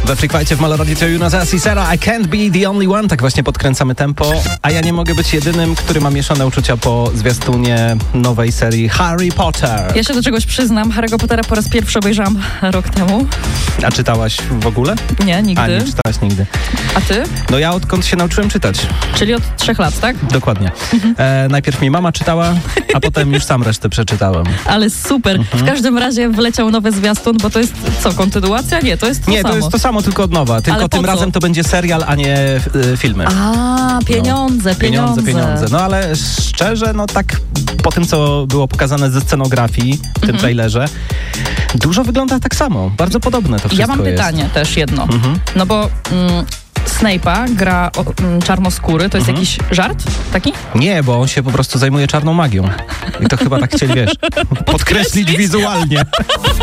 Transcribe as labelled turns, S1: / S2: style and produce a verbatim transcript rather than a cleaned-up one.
S1: We Freakwajcie w Maloradicie Jonas i Sera I Can't Be The Only One. Tak właśnie podkręcamy tempo, a ja nie mogę być jedynym, który ma mieszane uczucia po zwiastunie nowej serii Harry Potter.
S2: Ja się do czegoś przyznam. Harry'ego Pottera po raz pierwszy obejrzałam rok temu.
S1: A czytałaś w ogóle?
S2: Nie, nigdy.
S1: A, nie czytałaś nigdy.
S2: A ty?
S1: No ja odkąd się nauczyłem czytać.
S2: Czyli od trzech lat, tak?
S1: Dokładnie. E, najpierw mi mama czytała, a potem już sam resztę przeczytałem.
S2: Ale super.
S1: Mhm.
S2: W każdym razie wleciał nowy zwiastun, bo to jest co, kontynuacja? Nie, to jest to
S1: Nie,
S2: samo.
S1: to jest to samo, tylko od nowa. Tylko
S2: Ale po
S1: tym
S2: co?
S1: razem to będzie serial, a nie y, filmy.
S2: A, pieniądze,
S1: no.
S2: pieniądze.
S1: Pieniądze, pieniądze. No ale szczerze, no tak po tym, co było pokazane ze scenografii w tym
S2: Mhm.
S1: trailerze, dużo wygląda tak samo. Bardzo podobne to wszystko
S2: Ja mam
S1: jest.
S2: pytanie też jedno.
S1: Mhm.
S2: No bo mm, Snape'a gra o, mm, czarnoskóry. To jest
S1: Mhm.
S2: jakiś żart taki?
S1: Nie, bo on się po prostu zajmuje czarną magią. I to chyba tak chcieli, wiesz, podkreślić wizualnie.